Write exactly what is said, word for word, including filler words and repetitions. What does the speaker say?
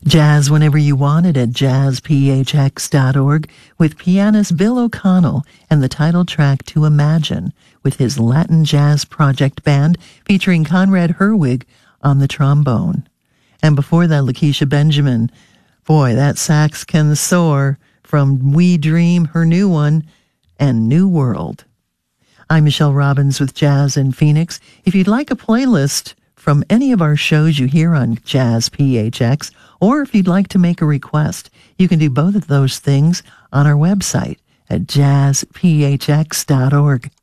Jazz whenever you want it at jazz p h x dot org with pianist Bill O'Connell and the title track to Imagine with his Latin Jazz Project Band featuring Conrad Herwig on the trombone. And before that, Lakeisha Benjamin. Boy, that sax can soar from We Dream, her new one, and New World. I'm Michelle Robbins with Jazz in Phoenix. If you'd like a playlist from any of our shows you hear on Jazz P H X, or if you'd like to make a request, you can do both of those things on our website at jazz p h x dot org.